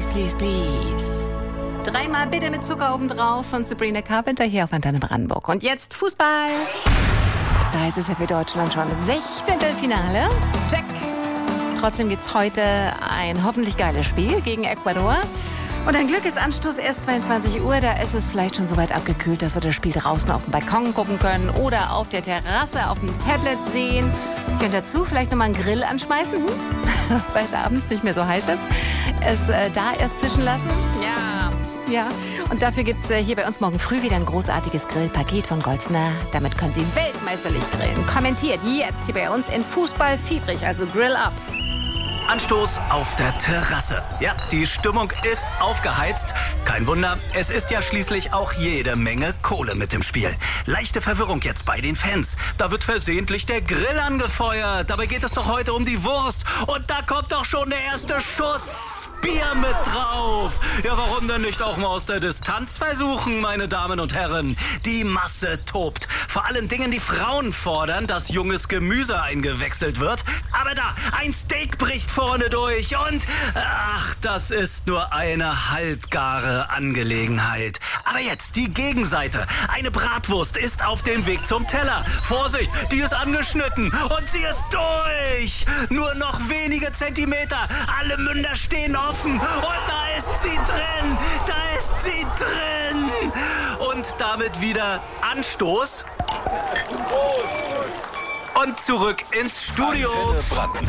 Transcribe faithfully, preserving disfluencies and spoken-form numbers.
please, please. Dreimal bitte mit Zucker obendrauf von Sabrina Carpenter hier auf Antenne Brandenburg. Und jetzt Fußball. Da ist es ja für Deutschland schon Sechzehntelfinale. Check. Trotzdem gibt's heute ein hoffentlich geiles Spiel gegen Ecuador. Und ein Glück ist Anstoß erst zweiundzwanzig Uhr. Da ist es vielleicht schon so weit abgekühlt, dass wir das Spiel draußen auf dem Balkon gucken können oder auf der Terrasse auf dem Tablet sehen. Ich könnte dazu vielleicht nochmal einen Grill anschmeißen, hm? Weil es abends nicht mehr so heiß ist. Es äh, da erst zischen lassen. Ja, ja. Und dafür gibt es äh, hier bei uns morgen früh wieder ein großartiges Grillpaket von Goldsner. Damit können Sie weltmeisterlich grillen. Kommentiert jetzt hier bei uns in Fußball fiebrig, also Grill up. Anstoß auf der Terrasse. Ja, die Stimmung ist aufgeheizt. Kein Wunder, es ist ja schließlich auch jede Menge Kohle mit im Spiel. Leichte Verwirrung jetzt bei den Fans. Da wird versehentlich der Grill angefeuert. Dabei geht es doch heute um die Wurst. Und da kommt doch schon der erste Schuss. Bier mit drauf. Ja, warum denn nicht auch mal aus der Distanz versuchen, meine Damen und Herren? Die Masse tobt. Vor allen Dingen die Frauen fordern, dass junges Gemüse eingewechselt wird. Aber da, ein Steak bricht vorne durch und ach, das ist nur eine halbgare Angelegenheit. Aber jetzt die Gegenseite. Eine Bratwurst ist auf dem Weg zum Teller. Vorsicht, die ist angeschnitten und sie ist durch. Nur noch wenige Zentimeter. Alle Münder stehen offen. Und da ist sie drin, da ist sie drin. Und damit wieder Anstoß. Und zurück ins Studio. Antenne Brandenburg.